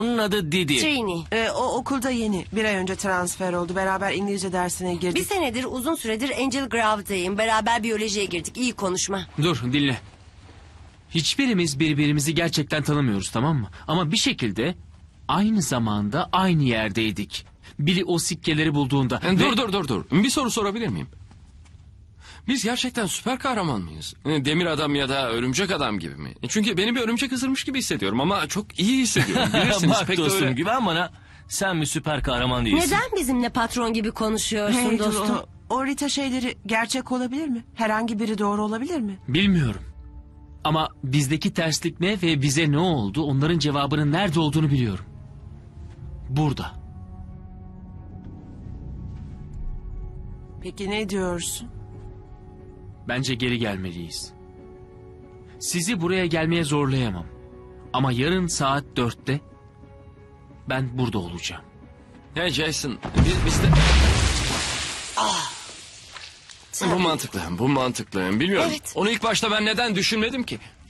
Onun adı Didi. Trini. O okulda yeni. Bir ay önce transfer oldu. Beraber İngilizce dersine Bir girdik. senedir, uzun süredir Angel Grove'dayım. Beraber biyolojiye girdik. İyi konuşma. Dur dinle. Hiçbirimiz birbirimizi gerçekten tanımıyoruz, tamam mı? Ama bir şekilde aynı zamanda aynı yerdeydik. Billy o sikkeleri bulduğunda... Dur. Bir soru sorabilir miyim? Biz gerçekten süper kahraman mıyız? Demir adam ya da örümcek adam gibi mi? Çünkü beni bir örümcek ısırmış gibi hissediyorum ama çok iyi hissediyorum. Bilirsiniz Bak pek de dostum, öyle. güven bana. Sen bir süper kahraman değilsin. Neden bizimle patron gibi konuşuyorsun Hey, dur, dostum? o Rita şeyleri gerçek olabilir mi? Herhangi biri doğru olabilir mi? Bilmiyorum. Ama bizdeki terslik ne ve bize ne oldu, onların cevabının nerede olduğunu biliyorum. Burada. Peki ne diyorsun? Bence geri gelmeliyiz. Sizi buraya gelmeye zorlayamam. Ama yarın saat 4'te ben burada olacağım. Hey Jason, biz de... Bu mantıklı. Bilmiyorum. Evet. Onu ilk başta ben neden düşünmedim ki?